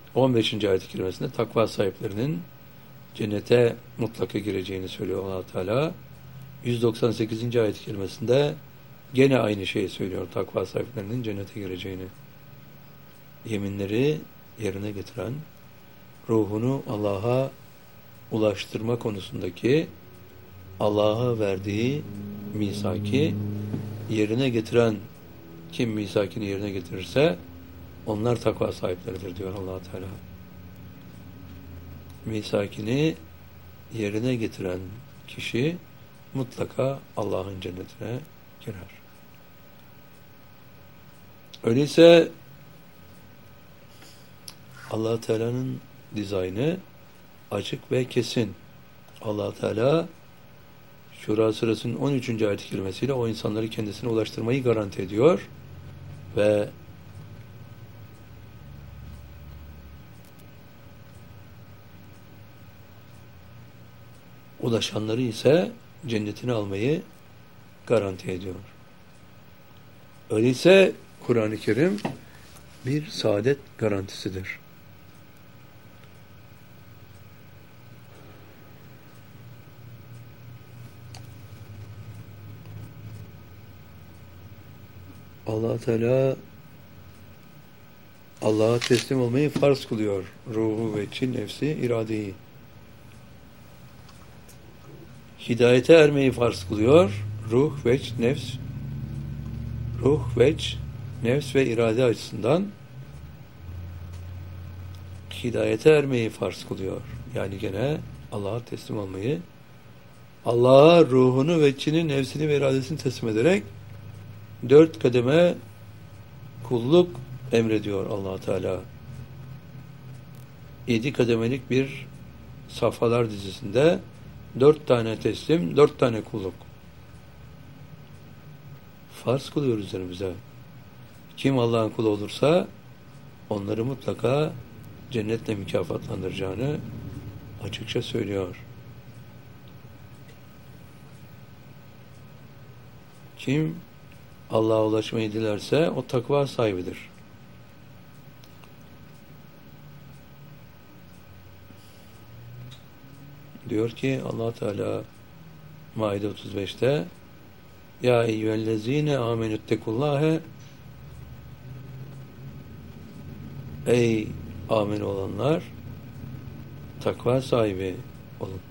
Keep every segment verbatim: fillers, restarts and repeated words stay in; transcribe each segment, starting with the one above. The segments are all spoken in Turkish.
on beşinci ayet-i kerimesinde takva sahiplerinin cennete mutlaka gireceğini söylüyor Allah Teala. yüz doksan sekizinci ayet-i kerimesinde gene aynı şeyi söylüyor. Takva sahiplerinin cennete gireceğini. Yeminleri yerine getiren, ruhunu Allah'a ulaştırma konusundaki Allah'a verdiği misaki yerine getiren, kim misakini yerine getirirse onlar takva sahipleridir diyor Allah Teala. Misakini yerine getiren kişi mutlaka Allah'ın cennetine girer. Öyleyse Allah Teala'nın dizaynı açık ve kesin. Allah Teala Şura Suresi'nin on üçüncü ayet-i kerimesiyle o insanları kendisine ulaştırmayı garanti ediyor ve ulaşanları ise cennetini almayı garanti ediyor. Öyleyse Kur'an-ı Kerim bir saadet garantisidir. Allah Teala Allah'a teslim olmayı farz kılıyor. Ruhu ve çin nefsi, iradeyi. Hidayete ermeyi farz kılıyor. Ruh, veç, nefs, ruh, veç, nefs ve irade açısından hidayete ermeyi farz kılıyor. Yani gene Allah'a teslim olmayı, Allah'a ruhunu, veçini, nefsini ve iradesini teslim ederek dört kademe kulluk emrediyor Allah Teala. Yedi kademelik bir safhalar dizisinde dört tane teslim, dört tane kulluk farz kılıyor üzerimize. Kim Allah'ın kulu olursa onları mutlaka cennetle mükafatlandıracağını açıkça söylüyor. Kim Allah'a ulaşmayı dilerse o takva sahibidir. Diyor ki Allah Teala Maide otuz beşte Ya eyyühellezine amenüttekullâhe Ey amin olanlar takva sahibi olun.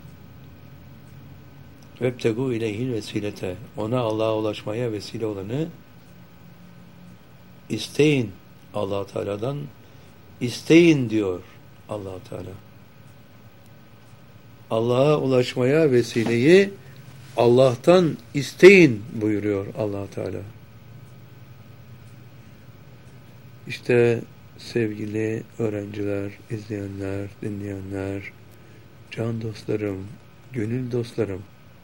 Vebtegu ileyhil vesilete ona Allah'a ulaşmaya vesile olanı isteyin. Allah Teala'dan isteyin diyor Allah Teala. Allah'a ulaşmaya vesileyi Allah'tan isteyin buyuruyor Allah Teala. İşte sevgili öğrenciler, izleyenler, dinleyenler, can dostlarım, gönül dostlarım,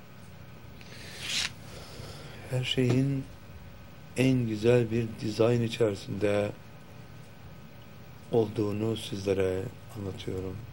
her şeyin en güzel bir dizayn içerisinde olduğunu sizlere anlatıyorum.